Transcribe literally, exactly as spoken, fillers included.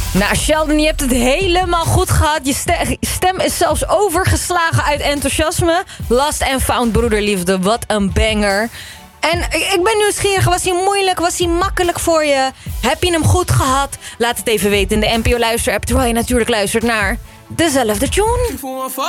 Nou, Sheldon, je hebt het helemaal goed gehad. Je ste- stem is zelfs overgeslagen uit enthousiasme. Lost and Found, broederliefde. Wat een banger. En ik ben nieuwsgierig. Was hij moeilijk? Was hij makkelijk voor je? Heb je hem goed gehad? Laat het even weten in de N P O Luister-app. Terwijl je natuurlijk luistert naar dezelfde tune.